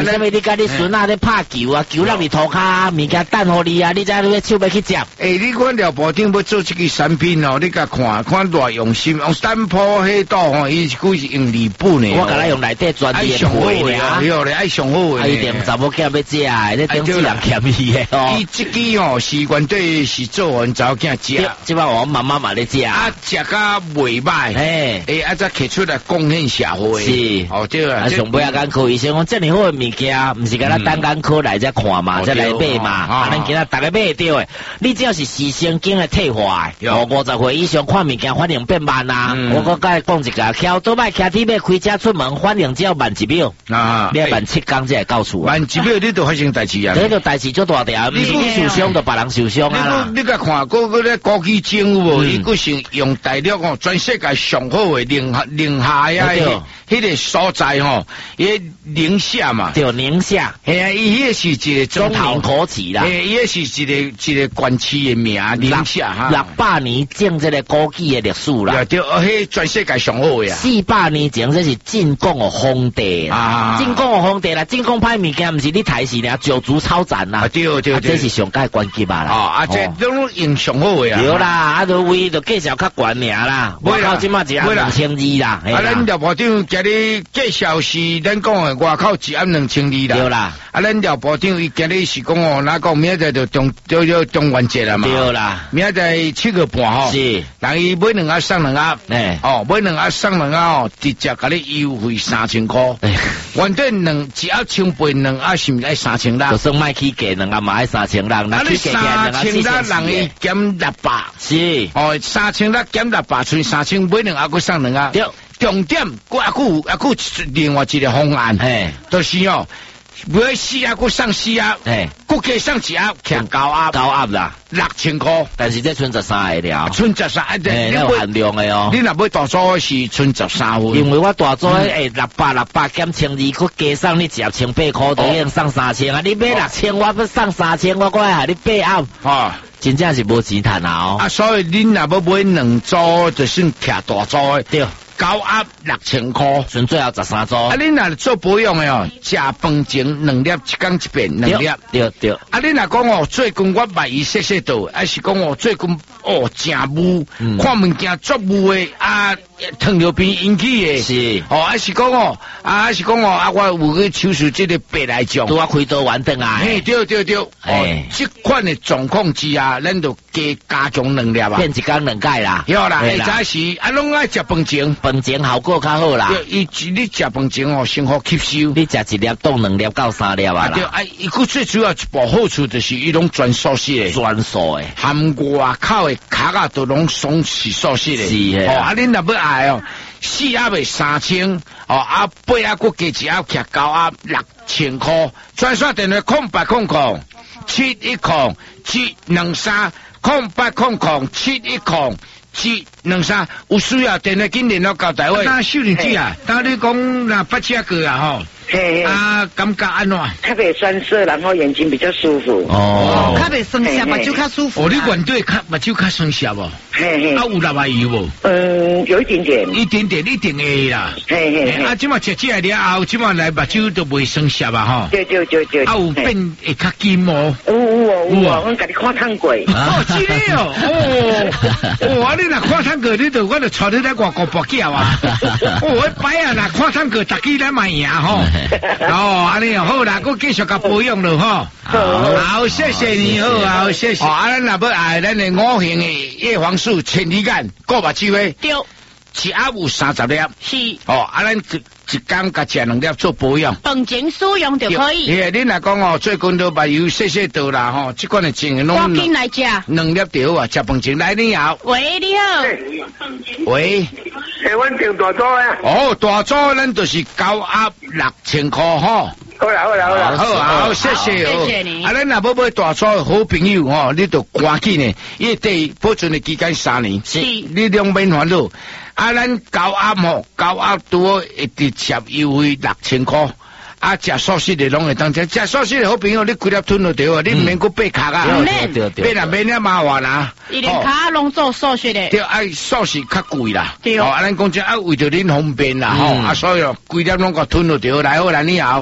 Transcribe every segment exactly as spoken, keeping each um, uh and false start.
啥物？你甲你孙仔咧拍球啊，球让你涂骹，物件等互你啊，你才你手要去接。 诶，你看廖部长要做这个产品哦，你甲看看偌用心，用单鋪迄度吼，伊估是用日本的。 我甲咱用内底专业配的啊，对咧，爱上好诶。 伊点查某囝要食诶，你顶次人欠伊诶哦。 伊即支哦是原底是做阮查某囝食， 即摆我妈妈嘛咧食。 啊，食甲袂歹，诶，诶，啊，再摕出来贡献社会。 是， 哦对啊。 啊，上尾啊，眼科医生讲，遮尔好诶物件，毋是甲咱等眼科来遮看嘛，遮来买嘛。啊，咱今仔逐个买着诶，你只要是视神经诶退化诶，哦，五十岁以上看物件反应变慢啊。我搁甲你讲一个，翘倒摆徛铁马开车出门，反应只要慢一秒。啊，你要慢七工才会到厝。 慢一秒你就发生代志啊！ 这个代志足大条，你受伤就别人受伤啊啦。 你你甲看，嗰嗰咧高级政府，伊佫是用大陆哦，全世界上好诶宁夏宁夏呀，迄个所在吼，伊宁夏嘛， 对宁夏， 系啊，伊迄个是一个中年国旗啦， 诶，伊个是一个一个县市诶名，宁夏哈， 六百年前这个高级诶历史啦， 对，迄全世界上好诶啊， 四百年前这是进贡诶皇帝啊，进贡诶皇帝啦，进贡派物件毋是你台是俩九族超赞啦， 对对对， 这是上界关键吧啦， 哦，啊这拢用上好诶啊， 对啦，啊都位就介绍较悬尔啦，外口即马一暗两千二啦， 啊咱廖部长今日介绍是咱讲诶外口一暗两千二啦， 对啦， 啊咱廖部长伊今日是讲哦，哪讲明仔载就中就就中元节啦嘛， 对啦， 明仔载七月半吼， 是， 人伊买两盒送两盒， 诶， 哦买两盒送两盒哦，直接甲你优惠三千块，原底两一盒千八两盒是毋是爱三千啦？ 就算卖起价两盒嘛爱三千人， 啊你三千啦，人伊减六百， 是， 哦三千啦减六百，剩三千买两盒，佮送两盒，对。重点，佮还佫还佫另外一个方案，嘿，就是哦，买四盒佮送四盒，嘿，佮加送一盒，徛九盒， 九盒啦， 六千块。 但是这剩十三个了， 剩十三， 哎，有限量的哦。 你若买大组是剩十三份， 因为我大组诶六百六百减千二，佮加送你一盒千八块，就已经送三千啊！你买六千，我要送三千，我过来下你八盒，啊，真正是无钱赚啊！ 啊，所以恁若要买两组，就算徛大组诶，对。九盒六千块， 剩最后十三组。 啊，你若做保养的哦，食饭前两粒，一缸一遍两粒。 对对。 啊，你若讲哦，最近我买伊洗洗倒，还是讲哦，最近哦真污，嗯、看物件足污的啊，糖尿病引起的。是。哦，还是讲哦，啊，还是讲哦，啊，我有去手术这个白内障。 拄啊开刀完等啊。 嘿，对对对。哦，这款的状况之下，咱就加加强两粒啊。 变一缸两盖啦。 对啦，或者是啊，拢爱食饭前。 饭前效果较好啦。 伊你食饭前哦，先好吸收。 你食一粒当两粒到三粒啊啦。 对，啊，伊佫最主要一部好处就是伊拢全素食的。 全素的。含外口的壳啊，都拢拢是素食的。是的。哦，啊，恁若要爱哦，四盒的三千，哦，啊，八盒佫加一盒，徛九盒六千块。专线电话空八空空七一空七两三空八空空七一空。七两三有需要电话紧联络到台湾。那秀玲姐啊，当你讲那八只个啊吼，嘿啊感觉安怎？ 较袂酸涩，然后眼睛比较舒服。 哦，较袂酸涩，目睭较舒服。 哦，你原对较目睭较酸涩无？嘿嘿。啊有辣麻油无？ 嗯，有一点点。 一点点，一定会啦。嘿嘿。啊，即马食食了后，即马来目睭都袂酸涩啊吼。 对对对对。 啊有变会较金无？ 有有哦有哦，我甲你看汤过。 哦，真的哦。哦。哦，你若看汤过，你就我就带你来外国博缴啊！哦，一摆啊，若看汤过，逐支来买赢吼。哦，安尼好啦，我继续甲保养咯吼。好，谢谢你，好，好，谢谢。啊，咱若要爱咱的五行的叶黄素千里眼，过目睭的。对。一盒有三十粒。是。哦，啊，咱一一工甲食两粒做保养。 饭前使用就可以。 诶，你若讲哦，最近都目油洗洗倒啦吼，即款的情形拢。 赶紧来食。 两粒就好啊，食饭前来你好。 喂，你好。 喂。 诶，阮订大组啊。 哦，大组咱就是九盒六千块吼。 好啦好啦好啦， 好好谢谢哦。谢谢你。啊，咱若要买大组的好朋友吼，你就赶紧的，因为第保存的期间三年，是，你两免烦恼。啊，咱九盒吼，九盒拄好一直接优惠六千块。啊，食素食的拢会当食，食素食的好朋友，你几粒吞就对啊，你唔免去掰壳啊， 对对，掰啦免了麻烦啦。 伊连壳拢做素食的。 对，啊，素食较贵啦。对哦。啊，咱讲只啊，为着恁方便啦，吼，啊，所以哦，几粒拢个吞就对，来好啦，你好。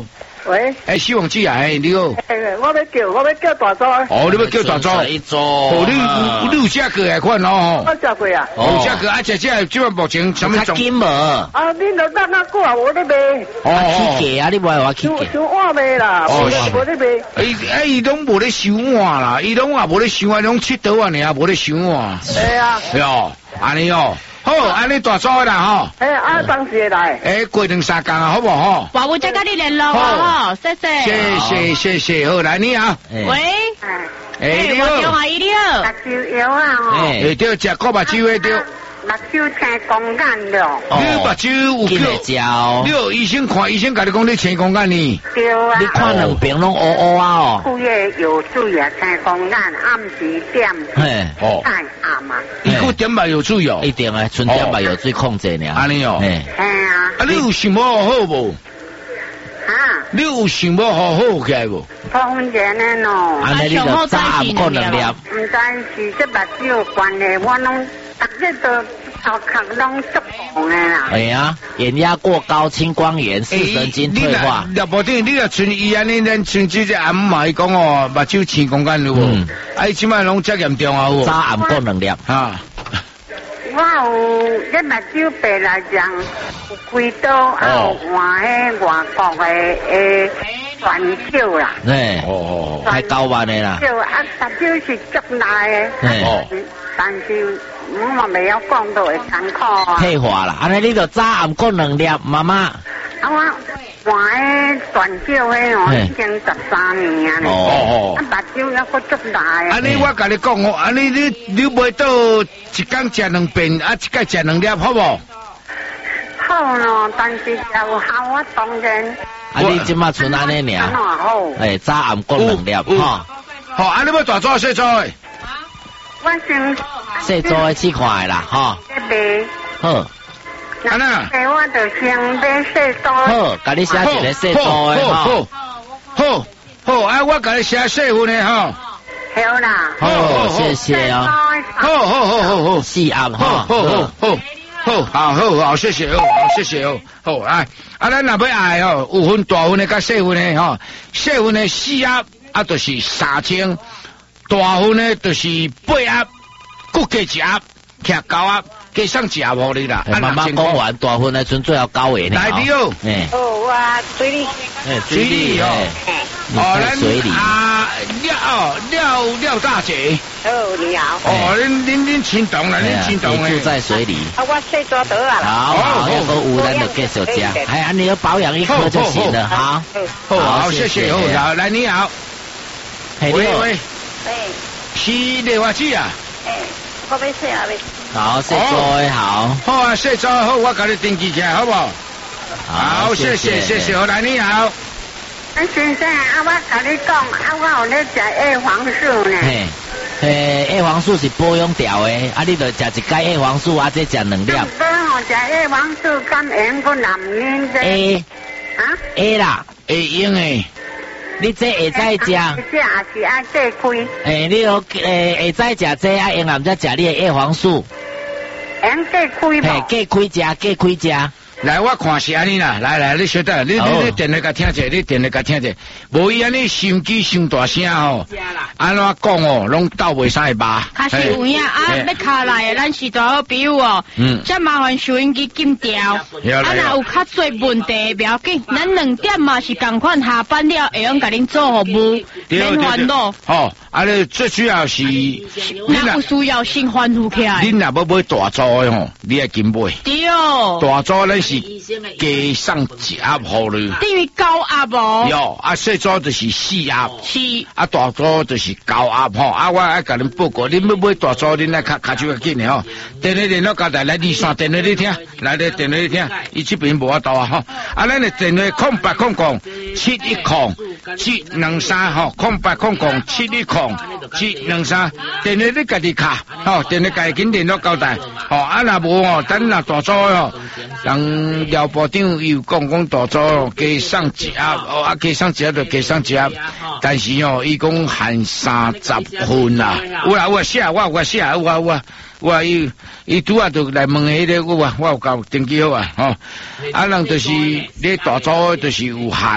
喂， 哎，希望之啊，哎，你好。 哎，我要叫，我要叫大租。 哦，你要叫大租？哦，你有你有食过来看哦。 我食过啊。 有食过，啊，姐姐，即摆目前什么种？金无。 啊，恁都等哪久啊？我咧卖。 哦。起价啊！你卖我起价。 收碗卖啦。哦。无咧卖。 哎哎，伊拢无咧收碗啦，伊拢也无咧收碗，拢七刀啊，尔无咧收碗。 对啊。 哟，安尼哦。好，安尼大租啦吼。 哎，啊，当时来。 哎，过两三工啊，好不好？ 我会再跟你联络啊，谢谢。 谢谢谢谢，好，来你好。 喂。 哎，你好。 我叫阿姨你好。 目睭药啊吼。 哎，对，食个目睭的对。 目睭青光眼了。 你目睭有叫？你有医生看，医生甲你讲你青光眼呢？ 对啊。 你看两边拢乌乌啊哦。 副业有水啊，青光眼，暗时点。 嘿， 哦。 太暗嘛。 伊个点嘛有水哦。 一定诶，纯点嘛有水控制呢。 安尼哦。 嘿。嘿啊。 啊，你有想要好无？ 啊。 你有想要好好起来无？ 好分钱的喏。 安尼你就早暗过两粒。 唔知是这目睭有关系，我拢逐日都。头壳拢足红诶啦！ 哎呀，眼压过高、青光眼、视神经退化。 你无定，你若存伊安尼，咱存即只暗嘛，伊讲哦，目睭青光眼有无？嗯，啊，伊即摆拢遮严重啊！ 早暗过两粒哈。我有这目睭白来讲，有开刀，啊有换迄外国诶诶传销啦。 哎，哦哦，太高班的啦。 就啊，目睭是足大诶。哦。但是我嘛未晓讲到会艰苦啊。 退化啦，安尼你就早暗过两粒，妈妈。 啊我换诶传销诶哦，已经十三年啊。哦哦。啊目睭还阁足大诶。安尼我甲你讲哦，安尼你你买到一工食两遍，啊一届食两粒，好无？ 好咯，但是有效我当然。 啊你即马剩安尼尔。 好。 诶，早暗过两粒，哈。 好，啊你要大做小做诶？ 我先细做诶试看啦，吼。好。 安那？ 诶，我就先买细做。 好，甲你写一个细做诶， 好。好，好，啊，我甲你写细份诶，吼。 好啦。 好，谢谢哦。 好好好好好， 细暗，哈。 好好好。好，好好好，谢谢哦，谢谢哦，好啊，啊，咱若要爱哦，有分大份的甲细份的吼，细份的四盒啊，就是三千，大份的就是八盒，骨加一盒，吃九盒，加上一盒互你啦。 慢慢讲完，大份的存最后九个呢。 来你哦， 哦，我水里， 哎，水里哦， 哦，咱水里啊，廖哦廖廖大姐。 哦，你好。 哦，恁恁恁亲同啦，恁亲同诶。住在水里。 啊，我细做得啊。 好，好，要个有咱就继续食。哎，安尼要保养一颗就行了，好。 好，谢谢，好，来你好。 喂喂。 喂。 是莲花子啊？ 诶，我要洗啊，要。 好，细做诶，好。 好啊，细做好，我甲你登记起来，好不好？好，谢谢，谢谢，来你好。 啊，先生，啊，我甲你讲，啊，我有咧食叶黄素呢。 嘿，诶，叶黄素是保养掉诶，啊，你着食一盖叶黄素，啊，再食两粒。 我吼食叶黄素，敢会用个男人啫？ 诶， 啊？ 会啦， 会用诶。 你这会再食？ 这也是爱隔开。 诶，你要诶会再食这，啊，用暗才食你诶叶黄素。 用隔开无？ 嘿，隔开食，隔开食。 来，我看是安尼啦，来来，你小等，你你你电来甲听者，你电来甲听者，无伊安尼收机伤大声吼，安怎讲哦，拢斗袂使吧？ 较是有影啊，要卡来，咱是做好朋友哦。嗯。这麻烦收音机禁掉。啊，若有较多问题不要紧，咱两点嘛是共款下班了，会用甲恁做服务，免烦恼。 哦，啊，你最主要是， 若有需要先欢呼起来。 恁若要买大租的吼，你爱紧买。 对。 大租咱是加上一盒互你。 等于九盒哦。 有，啊，细租就是四盒。 是。 啊，大租就是九盒吼。啊，我爱甲恁报告，恁要买大租，恁来卡卡手较紧的吼。电话联络交代来二线电话你听，来咧电话你听，伊这边无法度啊吼。啊，咱的电话空八空空七一空七两三吼，空八空空七一空七两三，电话你家己卡吼，电话家己紧联络交代。吼，啊若无吼，等若大租吼，人廖部长伊有讲讲大租加上一盒，哦啊加上一盒就加上一盒，但是吼伊讲限三十份啦。有啦有啊写，我有个写，有啊有啊。我伊伊拄啊就来问迄个，我我有交登记好啊，吼，啊人就是你大租就是有限，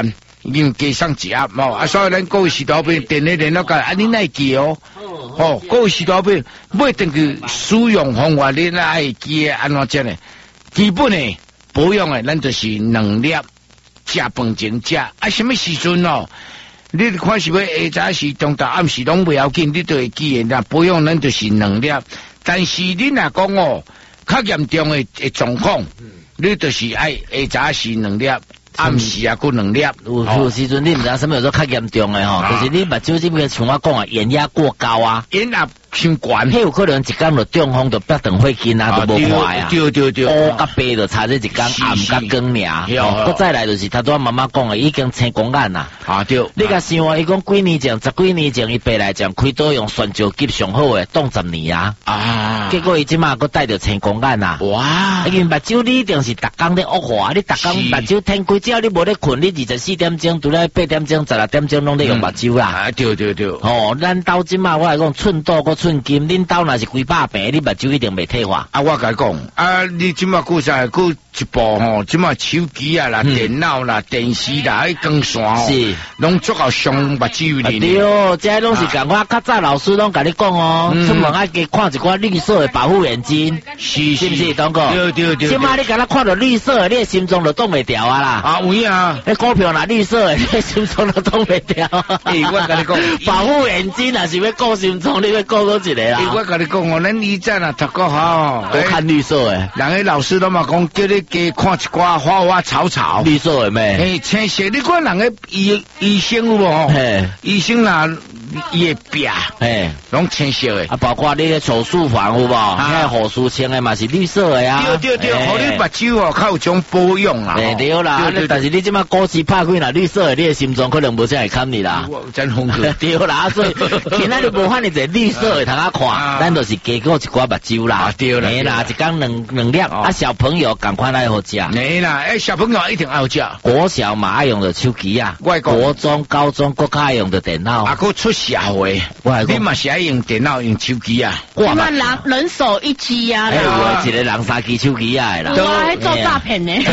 因为加上食哦，啊，所以咱各位士多兵电力联络个，啊，你奈记哦，哦，各位士多兵买登去使用方法，你奈爱记安怎讲呢？基本的保养的，咱就是两粒食饭前食，啊，什么时阵哦？你看是要下早时、中昼、暗时拢不要紧，你都会记的啦。保养咱就是两粒，但是你若讲哦，较严重的的状况，你就是爱下早时两粒。暗时啊，佮两粒， 有有时阵你毋知影什么叫做较严重的吼，就是你目睭这个像我讲啊，眼压过高啊， 眼压伤悬， 迄有可能一工就中风，就逼长血筋啊，都无快啊， 对对对， 乌甲白就差这一工暗甲光尔，佮再来就是他拄妈妈讲的，已经青光眼啦， 啊对， 你甲想啊，伊讲几年前，十几年前伊爸来讲开刀用酸椒急上好诶，当十年啊，啊，结果伊即马佮带着青光眼啊，哇，因为目睭你一定是逐工咧恶化，你逐工目睭天开。只要你无咧困，你二十四点钟，除了八点钟、十六点钟拢咧用目睭啦。 啊，对对对。 哦，咱兜即马我来讲，寸土个寸金，恁兜若是几百病，你目睭一定袂退化。 啊，我甲你讲，啊，你即马过啥过一部吼，即马手机啊啦、电脑啦、电视啦，迄光线哦，是，拢足够伤目睭哩。 对哦，这拢是讲我较早老师拢甲你讲哦，出门爱加看一寡绿色的保护眼睛，是是不是？当哥， 对对对。 即马你敢若看到绿色，你的心脏就挡袂掉啊啦。 啊，有影。 那股票若绿色，你心脏都挡袂掉。 诶，我甲你讲， 保护眼睛若是要顾心脏，你要顾多一个啦。 诶，我甲你讲哦，咱以前啊读过好， 都看绿色诶。 人诶老师都嘛讲，叫你加看一寡花花草草。 绿色诶咩？ 诶，青色，你看人诶医医生有无？嘿，医生啦，伊诶病，嘿，拢青色诶。 啊，包括你咧手术房有无？迄护士穿诶嘛是绿色诶啊。 对对对，互你目睭哦较有种保养啦。 对对啦。但是你即马股市拍开啦，绿色的你的心脏可能无啥会看你啦。 真风格。 对啦，所以今仔日无法你一个绿色的通啊看，咱就是加过一寡目睭啦。对啦，嘿啦，一工两两粒。啊，小朋友赶快来好食。 嘿啦，诶，小朋友一定爱好食。 国小嘛爱用的手机啊，国中、高中国较爱用的电脑。 啊，佮出社会，你嘛是爱用电脑用手机啊？ 我嘛人人手一机啊。 哎有一个人三支手机啊啦。 有啊，迄做诈骗呢。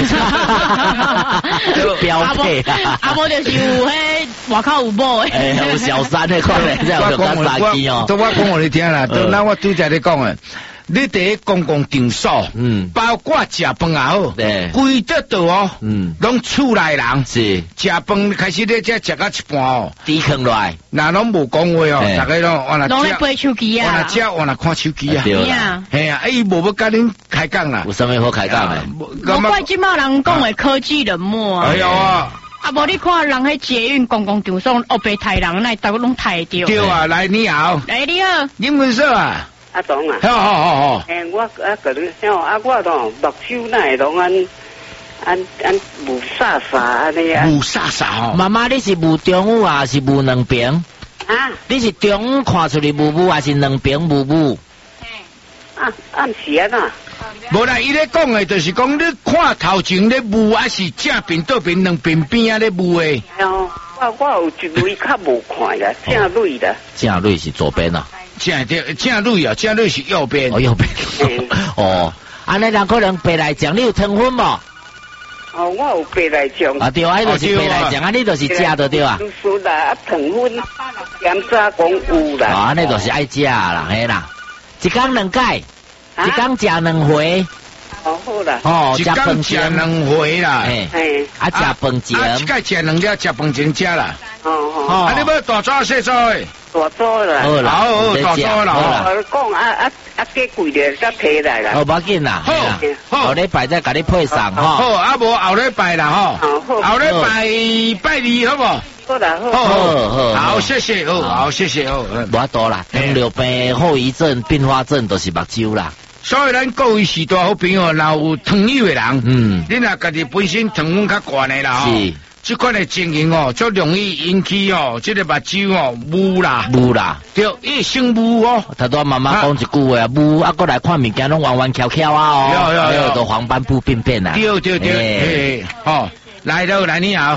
标配啊！啊，无就是有迄外口有某诶， 诶，有小三诶，可能才有用三支哦。 都我讲互你听啦，都那我拄则咧讲诶，你伫公共场所，嗯，包括食饭也好，对，规得到哦，嗯，拢厝内人是食饭开始咧，才食到一半哦， 低坑落来， 那拢无讲话哦，大家拢往那拢咧背手机啊， 往那食往那看手机啊， 对啊， 系啊，伊无要甲恁开讲啦， 有啥物好开讲诶？ 无怪即马人讲诶科技冷漠啊。 哎呦啊！ 啊，无你看人喺捷运公共场所，黑白太人，那大家拢太着。 对啊，来你好， 来你好， 英文社啊， 阿董啊， 好好好好。 诶，我啊个你像啊，我都目睭那会拢安安安雾煞煞安尼啊。 雾煞煞哦。 妈妈，你是雾中午啊，是雾两边？啊？你是中午看出去雾雾，还是两边雾雾？ 啊，暗时啊呐。 无啦，伊咧讲诶，就是讲你看头前咧雾，还是正边倒边两边边啊咧雾诶。 哦，我我有一类较无看呀，正类的。 正类是左边啊。 正对，正类啊，正类是右边。 哦，右边。哦，安尼人可能白内障，你有糖分无？ 哦，我有白内障。 啊对啊，迄就是白内障，啊你就是食着对啊。 是啦，啊糖分，检查讲有啦。 啊，安尼就是爱食啦，嘿啦，一工两解。一工食两回， 哦好啦， 哦，一工食两回啦， 嘿，啊食饭前， 啊一个食两粒，食饭前食啦， 哦哦， 啊你要大早细早诶， 大早啦， 好啦，好大早啦， 我讲啊啊啊加贵点再提来啦， 好不要紧啦，好，后礼拜再甲你配上吼， 好，啊无后礼拜啦吼，后礼拜拜二好无？ 好啦， 好好好，好谢谢，好好谢谢，好， 无多啦，糖尿病后遗症、并发症都是目睭啦。 所以咱各位许多好朋友，若有糖尿的人，嗯，你若家己本身糖分较悬的啦，是，这款的情形哦，就容易引起哦，这个目睭哦雾啦， 雾啦， 对，伊生雾哦。 他都妈妈讲一句话啊，雾啊，过来看物件拢弯弯翘翘啊哦， 有有有， 都黄斑部病变啦。 对对对，哦，来了来你好。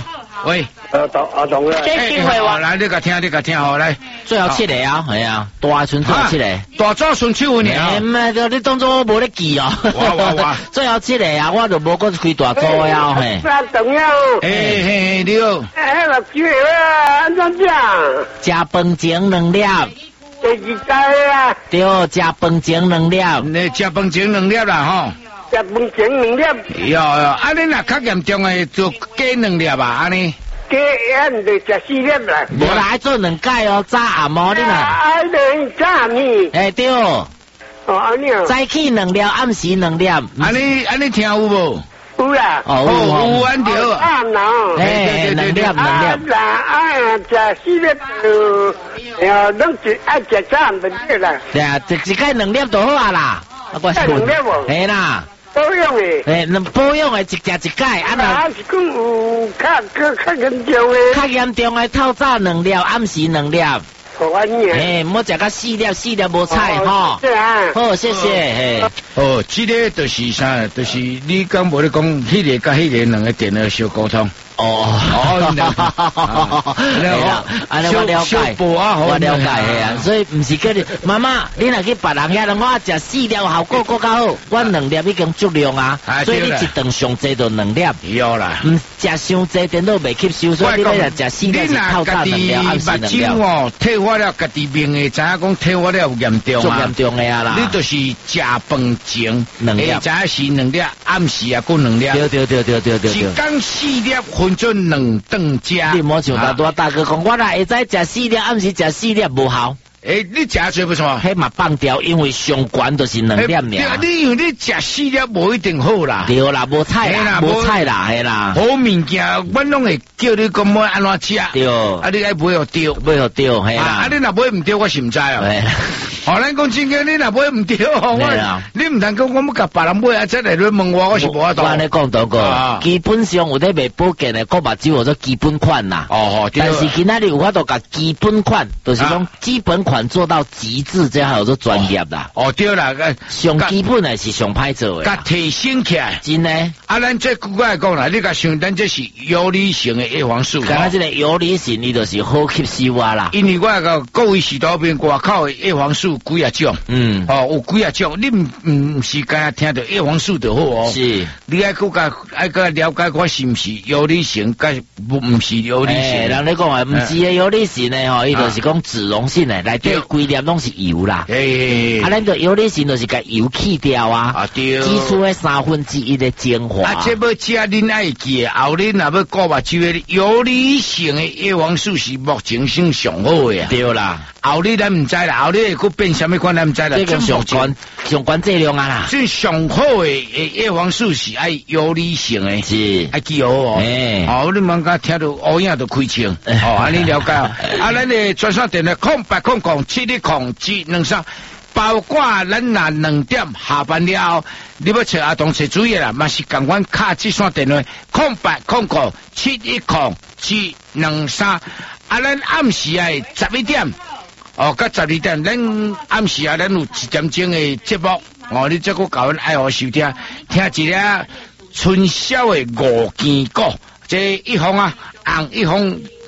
喂， 呃，董阿董啊， 这新会话， 来，你甲听，你甲听好来。 最后七个啊，系啊，大村最后七个。 大早顺手呢？ 唔系，你当作我无咧记哦。 哇哇哇！ 最后七个啊，我就无过开大组啊，嘿。 阿董啊， 嘿嘿，你好。 哎，六九个啊，安怎讲？ 食饭前两粒。 第二代啊。 对，食饭前两粒。 你食饭前两粒啦，吼。 食饭前两粒。 哟哟，啊，你若较严重诶，就加两粒啊，安尼。 加俺就食四粒啦。 无啦，爱做两盖哦，早暗晡你嘛。 啊，你早暗呢？ 哎对。 哦，安尼啊。 早起两粒，暗时两粒。安尼安尼听有无？ 有啦。 哦有有安着。 啊喏。 哎，两粒两粒。 啊啊，食四粒就，呃，拢只爱食早暗问啦。 对啊，一一盖两粒就好啊啦。啊，我两粒哦。 系啦。 保养诶， 诶，那保养诶，一食一盖，啊那。 啊是讲有较较较严重诶。 较严重诶，透早两粒，暗时两粒。 好安尼。 诶，莫食到四粒，四粒无菜吼。 是啊。 好，谢谢。嘿。 哦，这个就是啥？就是你刚无咧讲，迄个甲迄个两个电脑小沟通。 哦， 哦， 安尼我了解，我了解系啊，所以唔是叫你妈妈，你若去别人遐，我食四粒效果更加好，我两粒已经足量啊，所以你一顿上济就两粒， 有啦， 唔食伤济电脑未吸收，所以你咧食四粒是透早两粒，暗时两粒。 哦，退化了，家己面诶，知影讲退化了有严重啊， 严重诶啊啦， 你就是食饭前两粒， 知影是两粒，暗时啊，过两粒， 对对对对对对， 一讲四粒。分做两顿食， 你莫像大多大哥讲，我啦会使食四粒，暗时食四粒无效。 诶，你食做不错， 迄嘛放掉，因为上悬就是两粒尔。 你因为你食四粒无一定好啦。 对啦，无菜啦，无菜啦，系啦。 好物件，阮拢会叫你讲要安怎食。 对。 啊，你爱买互对， 买互对，系啦。 啊，你若买唔对，我是唔知哦。哦，咱讲真嘅，你若买唔对，我你唔通讲我要甲别人买啊，再来问我，我是无法度。 我你讲到过，基本上有咧卖保健的，国目睭叫做基本款啦。 哦， 但是今仔日有法度甲基本款，就是讲基本款做到极致，这叫做专业啦。 哦，对啦， 上基本的是上歹做的。 甲提升起来， 真诶。 啊，咱这古来讲啦，你甲想，咱这是游离型的叶黄素。 刚刚这个游离型，伊就是好吸收啊啦。 因为我个各位许多边外口的叶黄素几啊种。嗯，哦，有几啊种，你唔唔是干听到叶黄素就好哦， 是， 你爱去甲爱个了解我是唔是游离型，该不唔是游离型。 人你讲啊，唔是游离型的吼，伊就是讲脂溶性的，内底规粒拢是油啦。诶，啊，咱个游离型就是甲油去掉啊，啊对，基础的三分之一的精华。 啊，这要食恁爱记，后恁若要顾目睭的游离型的叶黄素是目前性上好的啊。 对啦， 后日咱唔知啦，后日会变什么款咱唔知。 这个上关上关质量啊啦， 最上好诶诶叶黄素是爱游离型诶， 是爱记好哦。诶，哦，你们刚听到乌影都开枪，哦，安尼了解啊。啊，咱诶专线电话空八空空七一空七两三，包括咱那两点下班了，你要找阿东找主意啦，嘛是共阮卡这线电话空八空空七一空七两三，啊，咱暗时诶十一点。哦，到十二点，咱暗时啊，咱有一点钟的节目，哦，你这个教阮爱好收听，听一个春晓的五件歌，这一方啊，红一方